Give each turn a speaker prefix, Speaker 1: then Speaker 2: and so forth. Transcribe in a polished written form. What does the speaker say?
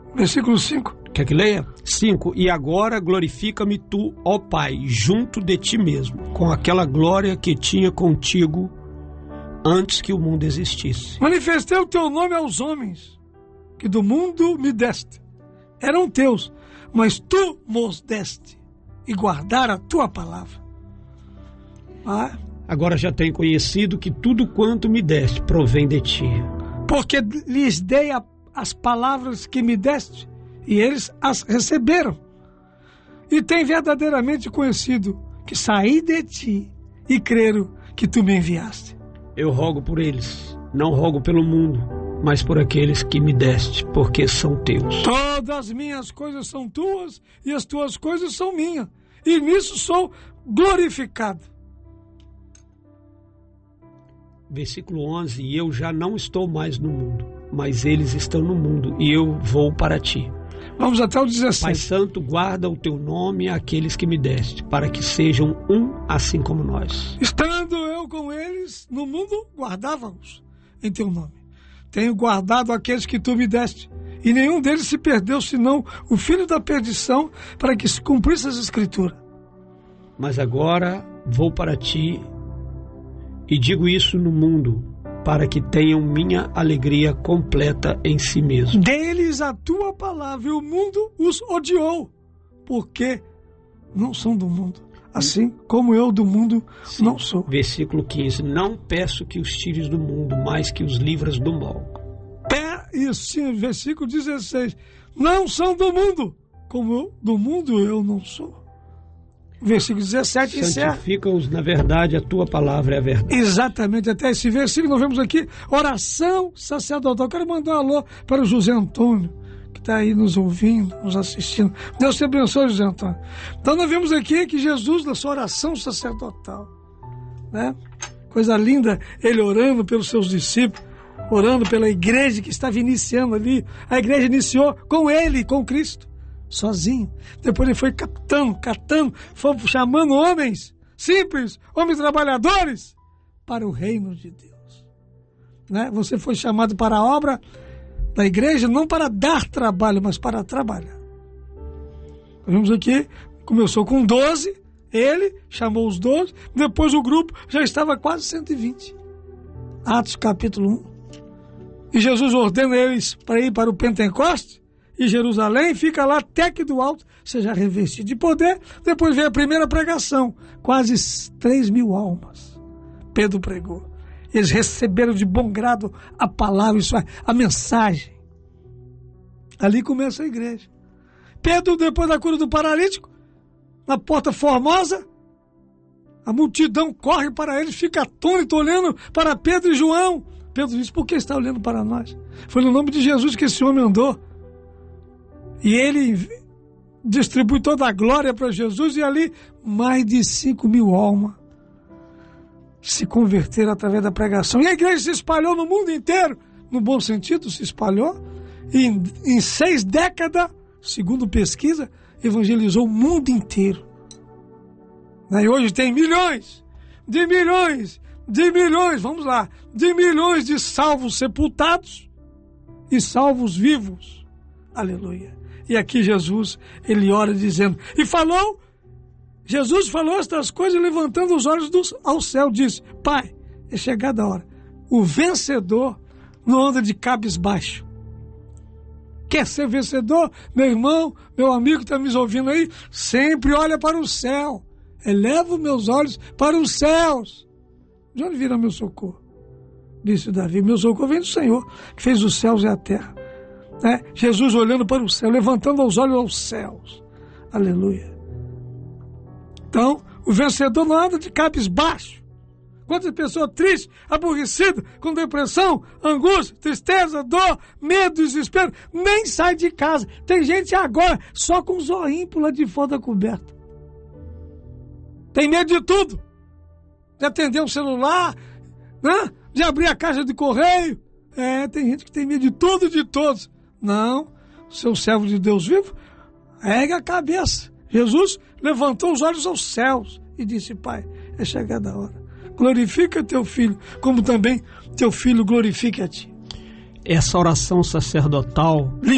Speaker 1: Versículo 5.
Speaker 2: Quer que leia? 5. E agora glorifica-me tu, ó Pai, junto de ti mesmo, com aquela glória que tinha contigo antes que o mundo existisse.
Speaker 1: Manifestei o teu nome aos homens, que do mundo me deste. Eram teus, mas tu nos deste, e guardaram a tua palavra.
Speaker 2: Agora já tenho conhecido que tudo quanto me deste provém de ti.
Speaker 1: Porque lhes dei as palavras que me deste, e eles as receberam. E tenho verdadeiramente conhecido que saí de ti, e creram que tu me enviaste.
Speaker 2: Eu rogo por eles, não rogo pelo mundo, mas por aqueles que me deste, porque são teus.
Speaker 1: Todas as minhas coisas são tuas, e as tuas coisas são minhas, e nisso sou glorificado.
Speaker 2: Versículo 11. E eu já não estou mais no mundo, mas eles estão no mundo, e eu vou para ti.
Speaker 1: Vamos até o 17.
Speaker 2: Pai Santo, guarda o teu nome àqueles que me deste, para que sejam um assim como nós.
Speaker 1: Estando eu com eles no mundo, guardava-os em teu nome. Tenho guardado aqueles que tu me deste, e nenhum deles se perdeu, senão o filho da perdição, para que se cumprisse as escrituras.
Speaker 2: Mas agora vou para ti, e digo isso no mundo, para que tenham minha alegria completa em si mesmo.
Speaker 1: Deles a tua palavra, e o mundo os odiou, porque não são do mundo, assim como eu do mundo não sou.
Speaker 2: Versículo 15. Não peço que os tires do mundo, mas que os livras do mal.
Speaker 1: Isso sim, versículo 16. Não são do mundo, como eu do mundo eu não sou. Versículo 17 encerra.
Speaker 2: Santifica-os na verdade, a tua palavra é a verdade.
Speaker 1: Exatamente, até esse versículo nós vemos aqui, oração sacerdotal. Eu quero mandar um alô para o José Antônio, que está aí nos ouvindo, nos assistindo. Deus te abençoe, José Antônio. Então nós vemos aqui que Jesus, na sua oração sacerdotal, né? Coisa linda, ele orando pelos seus discípulos, orando pela igreja que estava iniciando ali. A igreja iniciou com ele, com Cristo, sozinho. Depois ele foi catando, foi chamando homens simples, homens trabalhadores, para o reino de Deus. Né? Você foi chamado para a obra da igreja, não para dar trabalho, mas para trabalhar. Vemos aqui, começou com 12, ele chamou os 12, depois o grupo já estava quase 120. Atos capítulo 1. E Jesus ordena eles para ir para o Pentecostes, e Jerusalém, fica lá até que do alto seja revestido de poder. Depois veio a primeira pregação, quase 3.000 almas Pedro pregou. Eles receberam de bom grado a palavra, isso é, a mensagem. Ali começa a igreja. Pedro, depois da cura do paralítico, na Porta Formosa, a multidão corre para eles, fica atônito olhando para Pedro e João. Pedro disse: por que está olhando para nós? Foi no nome de Jesus que esse homem andou. E ele distribui toda a glória para Jesus, e ali mais de 5.000 almas se converteram através da pregação. E a igreja se espalhou no mundo inteiro, no bom sentido, se espalhou. E em 6 décadas, segundo pesquisa, evangelizou o mundo inteiro. E hoje tem milhões, vamos lá, de milhões de salvos sepultados e salvos vivos. Aleluia. E aqui Jesus, ele ora dizendo, Jesus falou estas coisas levantando os olhos ao céu, disse: Pai, é chegada a hora. O vencedor não anda de cabisbaixo. Quer ser vencedor? Meu irmão, meu amigo que está me ouvindo aí, sempre olha para o céu. Elevo meus olhos para os céus. De onde virá meu socorro? Disse Davi: meu socorro vem do Senhor, que fez os céus e a terra. Jesus olhando para o céu, levantando os olhos aos céus. Aleluia. Então, o vencedor não anda de cabisbaixo. Quantas pessoas tristes, aborrecidas, com depressão, angústia, tristeza, dor, medo, desespero, nem sai de casa. Tem gente agora só com os olhinhos por lá de fora da coberta. Tem medo de tudo. De atender um celular, né? De abrir a caixa de correio. Tem gente que tem medo de tudo e de todos. Não, seu servo de Deus vivo, ergue a cabeça. Jesus levantou os olhos aos céus e disse: Pai, é chegada a hora. Glorifica teu filho, como também teu filho glorifique a ti.
Speaker 2: Essa oração sacerdotal